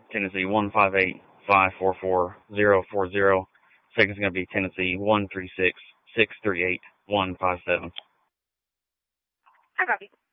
Tennessee 158-544-040. Second's going to be Tennessee 136-638-157. I copy.